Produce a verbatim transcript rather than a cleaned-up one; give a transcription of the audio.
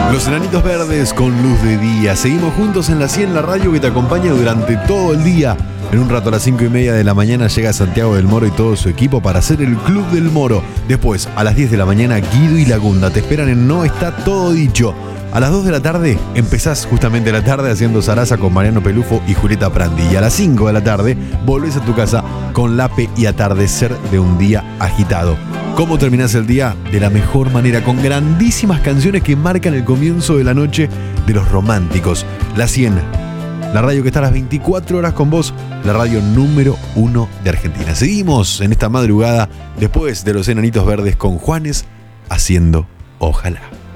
Los Enanitos Verdes con luz de día. Seguimos juntos en la cien, la radio que te acompaña durante todo el día. En un rato a las cinco y media de la mañana llega Santiago del Moro y todo su equipo para hacer el Club del Moro. Después, a las diez de la mañana, Guido y Lagunda te esperan en No Está Todo Dicho. A las dos de la tarde empezás justamente la tarde haciendo zaraza con Mariano Pelufo y Julieta Prandi. Y a las cinco de la tarde volvés a tu casa con Lape y Atardecer de un día agitado. ¿Cómo terminás el día? De la mejor manera, con grandísimas canciones que marcan el comienzo de la noche de los románticos. La cien, la radio que está a las veinticuatro horas con vos, la radio número uno de Argentina. Seguimos en esta madrugada después de Los Enanitos Verdes con Juanes haciendo Ojalá.